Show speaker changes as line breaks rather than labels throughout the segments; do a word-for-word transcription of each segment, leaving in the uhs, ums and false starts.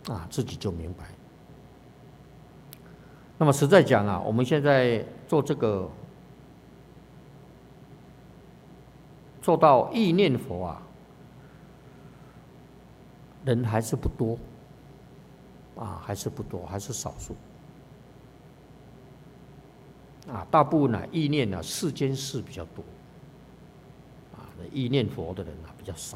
啊，自己就明白。那么实在讲啊，我们现在做这个做到意念佛啊，人还是不多啊，还是不多，还是少数啊。大部分呢、啊，意念呢、啊，世间事比较多啊，意念佛的人啊比较少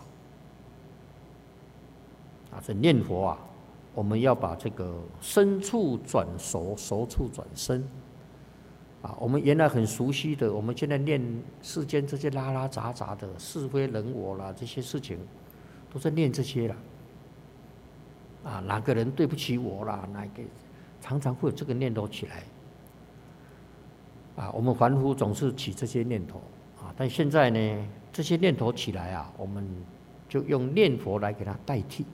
啊。这念佛啊，我们要把这个身处转熟，熟处转身啊。我们原来很熟悉的，我们现在念世间这些拉拉杂杂的是非人我啦，这些事情都在念这些了。啊，哪个人对不起我啦？哪个常常会有这个念头起来。啊，我们凡夫总是起这些念头啊，但现在呢，这些念头起来啊，我们就用念佛来给它代替。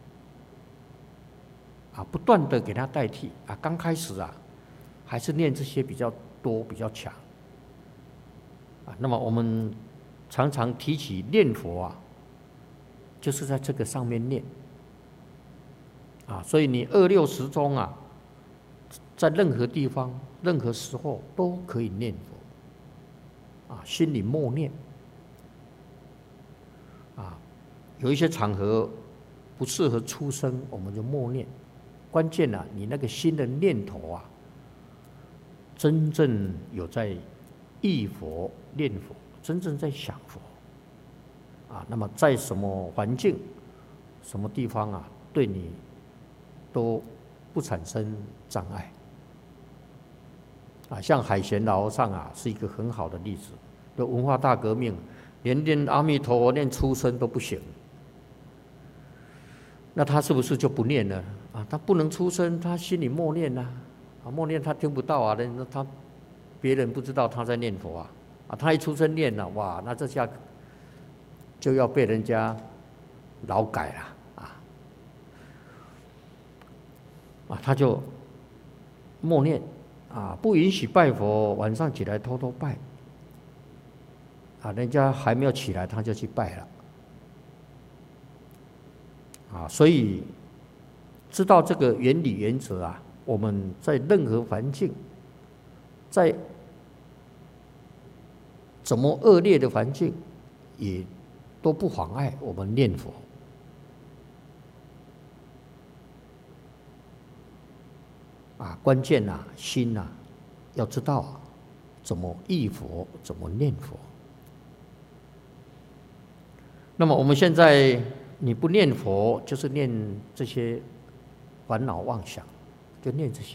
啊，不断的给它代替啊。刚开始啊，还是念这些比较多、比较强。啊，那么我们常常提起念佛啊，就是在这个上面念。啊，所以你二六时中啊，在任何地方、任何时候都可以念佛。啊，心里默念。啊，有一些场合不适合出声，我们就默念。关键啊，你那个心的念头啊，真正有在忆佛、念佛，真正在想佛。啊，那么在什么环境、什么地方啊，对你都不产生障碍。啊，像海贤老和尚啊，是一个很好的例子。的文化大革命，连念阿弥陀佛、念出生都不行，那他是不是就不念了？啊，他不能出声，他心里默念呐、啊，啊，默念他听不到啊，那他别人不知道他在念佛啊，啊，他一出声念了、啊，哇，那这下就要被人家劳改了。啊，他就默念啊，不允许拜佛，晚上起来偷偷拜。啊，人家还没有起来，他就去拜了。啊，所以知道这个原理原则啊，我们在任何环境，在怎么恶劣的环境，也都不妨碍我们念佛。啊，关键呐、啊，心呐、啊，要知道、啊、怎么忆佛，怎么念佛。那么我们现在你不念佛，就是念这些烦恼妄想，就念这些。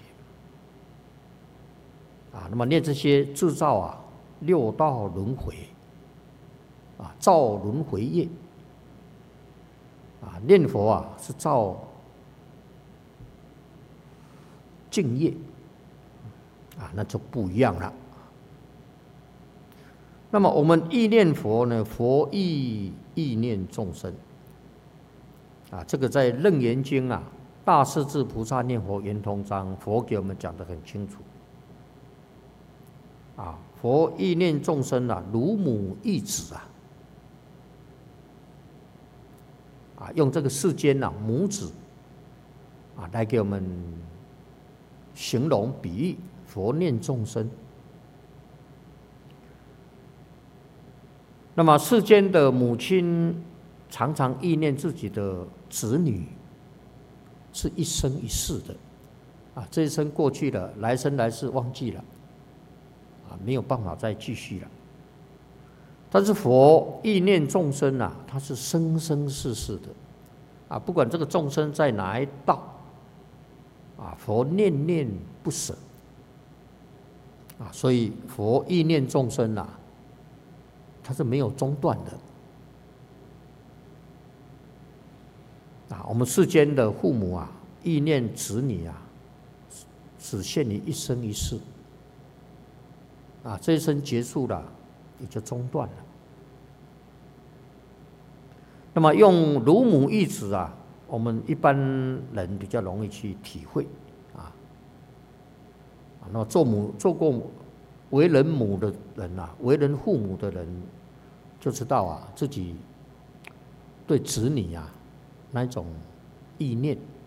啊，那么念这些制造啊六道轮回，啊造轮回业。啊，念佛啊是造净业，啊，那就不一样了。那么我们意念佛呢？佛意意念众生，啊，这个在《楞严经》啊，《大势至菩萨念佛圆通章》，佛给我们讲得很清楚。啊，佛意念众生啊，如母忆子啊，啊，用这个世间呐、啊、母子啊来给我们形容比喻佛念众生。那么世间的母亲常常忆念自己的子女，是一生一世的，啊，这一生过去了，来生来世忘记了，啊，没有办法再继续了。但是佛忆念众生啊，他是生生世世的，啊，不管这个众生在哪一道，啊，佛念念不舍，啊，所以佛忆念众生啊，它是没有中断的。啊，我们世间的父母啊，忆念子女啊，只限于一生一世。啊，这一生结束了，也就中断了。那么用如母忆子啊，我们一般人比较容易去体会啊。那么做母做过为人母的人啊，为人父母的人就知道啊，自己对子女啊那种意念